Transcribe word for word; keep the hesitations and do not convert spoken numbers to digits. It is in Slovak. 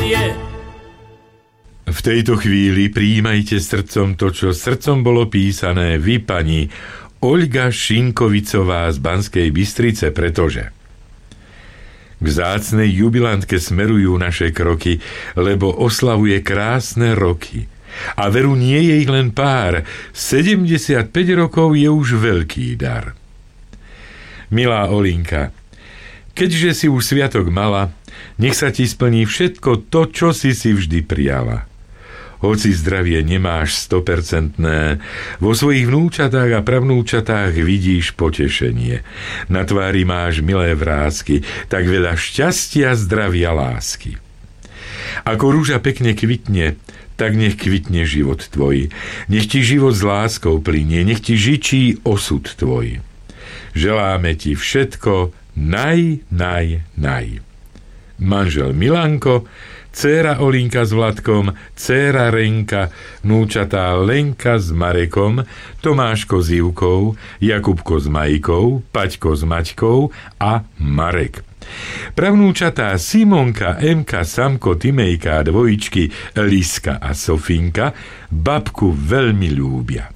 relácie. V tejto chvíli prijímajte srdcom to, čo srdcom bolo písané, vy, pani Olga Šinkovicová z Banskej Bystrice, pretože k vzácnej jubilantke smerujú naše kroky, lebo oslavuje krásne roky. A veru nie je ich len pár, sedemdesiatpäť rokov je už veľký dar. Milá Olinka, keďže si už sviatok mala, nech sa ti splní všetko to, čo si si vždy prijala. Hoci zdravie nemáš stopercentné, vo svojich vnúčatách a pravnúčatách vidíš potešenie. Na tvári máš milé vrásky, tak veľa šťastia, zdravia, lásky. Ako rúža pekne kvitne, tak nech kvitne život tvoj. Nech ti život s láskou plynie, nech ti žičí osud tvoj. Želáme ti všetko naj, naj, naj. Manžel Milanko, dcéra Olinka s Vladkom, dcéra Renka, vnúčatá Lenka s Marekom, Tomáško s Ivkou, Jakubko s Majkou, Paťko s Maťkou a Marek. Pravnúčatá Simonka, Emka, Samko, Timejka, dvojičky Liska a Sofinka babku veľmi ľúbia.